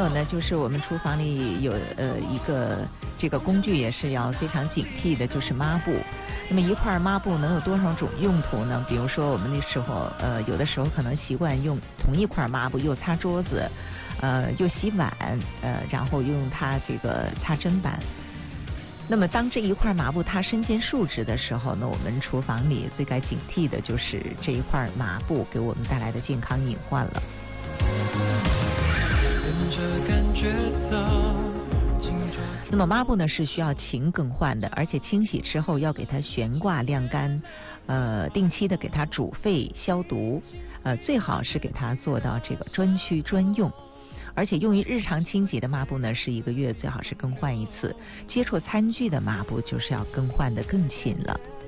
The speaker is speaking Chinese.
有呢，就是我们厨房里有一个这个工具也是要非常警惕的，就是抹布。那么一块抹布能有多少种用途呢？比如说我们那时候有的时候可能习惯用同一块抹布又擦桌子，又洗碗，然后又用它这个擦砧板。那么当这一块抹布它身兼数职的时候呢，我们厨房里最该警惕的就是这一块抹布给我们带来的健康隐患了。那么抹布呢是需要勤更换的，而且清洗之后要给它悬挂晾干，定期的给它煮沸消毒，最好是给它做到这个专区专用。而且用于日常清洁的抹布呢，是1个月最好是更换一次。接触餐具的抹布就是要更换的更勤了。